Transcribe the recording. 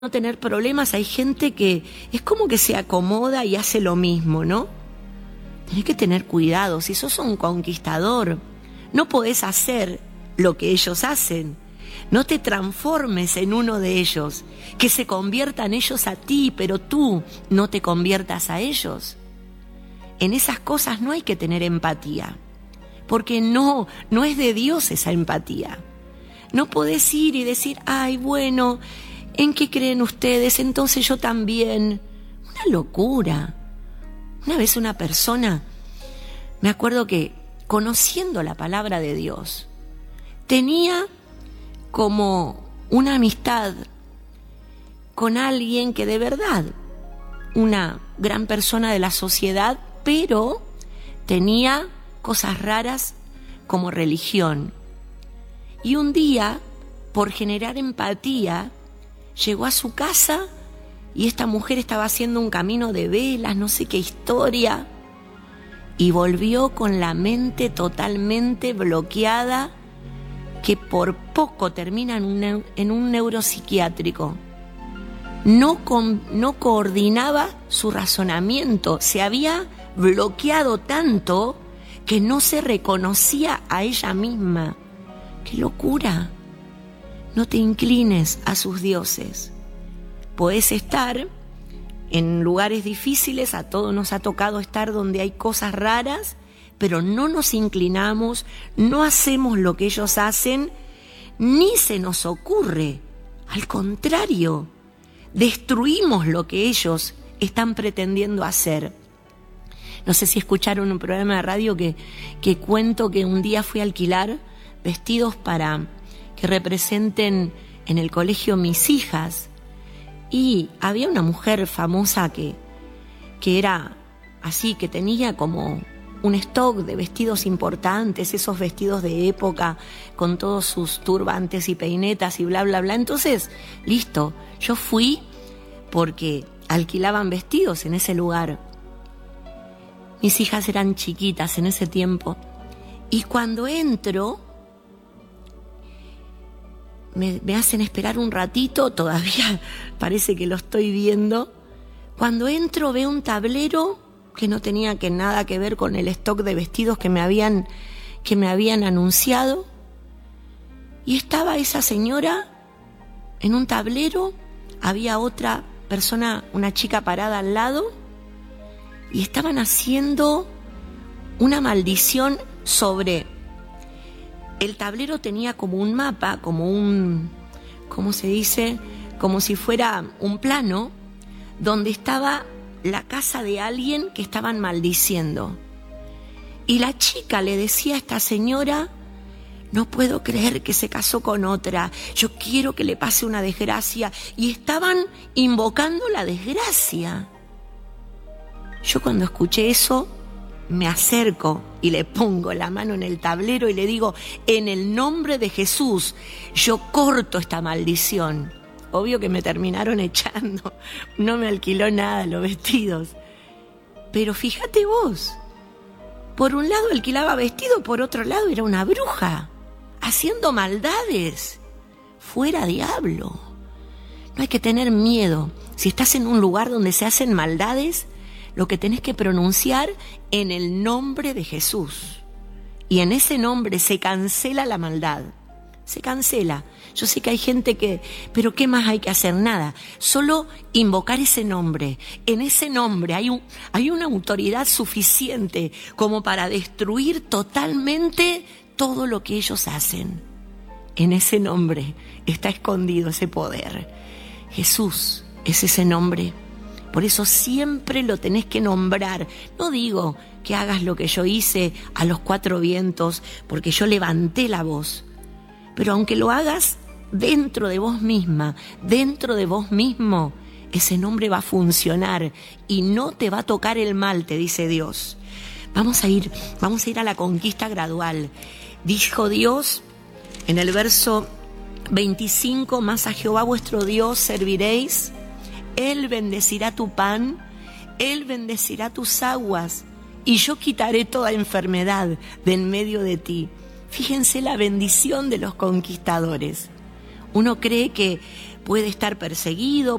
no tener problemas, hay gente que es como que se acomoda y hace lo mismo, ¿no? Tenés que tener cuidado, si sos un conquistador, no podés hacer lo que ellos hacen. No te transformes en uno de ellos, que se conviertan ellos a ti, pero tú no te conviertas a ellos. En esas cosas no hay que tener empatía, porque no es de Dios esa empatía. No podés ir y decir, ay, bueno, ¿en qué creen ustedes? Entonces yo también. Una locura. Una vez una persona, me acuerdo que conociendo la palabra de Dios, tenía como una amistad con alguien que de verdad, una gran persona de la sociedad, pero tenía cosas raras como religión. Y un día, por generar empatía, llegó a su casa y esta mujer estaba haciendo un camino de velas, no sé qué historia, y volvió con la mente totalmente bloqueada, que por poco termina en un neuropsiquiátrico. No coordinaba su razonamiento, se había bloqueado tanto que no se reconocía a ella misma. ¡Qué locura! No te inclines a sus dioses. Podés estar en lugares difíciles, a todos nos ha tocado estar donde hay cosas raras, pero no nos inclinamos, no hacemos lo que ellos hacen, ni se nos ocurre. Al contrario, destruimos lo que ellos están pretendiendo hacer. No sé si escucharon un programa de radio que cuento que un día fui a alquilar vestidos para que representen en el colegio mis hijas, y había una mujer famosa que era así, que tenía como un stock de vestidos importantes, esos vestidos de época con todos sus turbantes y peinetas y bla, bla, bla. Entonces, listo, yo fui porque alquilaban vestidos en ese lugar. Mis hijas eran chiquitas en ese tiempo, y cuando entro, me hacen esperar un ratito, todavía parece que lo estoy viendo. Cuando entro veo un tablero que no tenía nada que ver con el stock de vestidos que me habían anunciado, y estaba esa señora en un tablero, había otra persona, una chica parada al lado, y estaban haciendo una maldición sobre... El tablero tenía como un mapa, como un, ¿cómo se dice? Como si fuera un plano, donde estaba la casa de alguien que estaban maldiciendo. Y la chica le decía a esta señora, no puedo creer que se casó con otra, yo quiero que le pase una desgracia. Y estaban invocando la desgracia. Yo cuando escuché eso, me acerco y le pongo la mano en el tablero y le digo, en el nombre de Jesús, yo corto esta maldición. Obvio que me terminaron echando, no me alquiló nada los vestidos. Pero fíjate vos, por un lado alquilaba vestido, por otro lado era una bruja, haciendo maldades. Fuera diablo. No hay que tener miedo. Si estás en un lugar donde se hacen maldades, lo que tenés que pronunciar en el nombre de Jesús. Y en ese nombre se cancela la maldad. Se cancela. Yo sé que hay gente pero ¿qué más hay que hacer? Nada. Solo invocar ese nombre. En ese nombre hay una autoridad suficiente como para destruir totalmente todo lo que ellos hacen. En ese nombre está escondido ese poder. Jesús es ese nombre. Por eso siempre lo tenés que nombrar. No digo que hagas lo que yo hice a los 4 vientos, porque yo levanté la voz. Pero aunque lo hagas dentro de vos misma, dentro de vos mismo, ese nombre va a funcionar y no te va a tocar el mal, te dice Dios. Vamos a ir a la conquista gradual. Dijo Dios en el verso 25, más a Jehová vuestro Dios serviréis. Él bendecirá tu pan, Él bendecirá tus aguas, y yo quitaré toda enfermedad de en medio de ti. Fíjense la bendición de los conquistadores. Uno cree que puede estar perseguido,